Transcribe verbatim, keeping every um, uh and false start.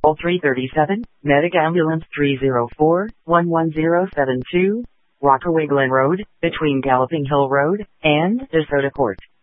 call three thirty-seven, Medic Ambulance three zero four, one one zero seven two, Rockaway Glen Road, between Galloping Hill Road and DeSoto Court.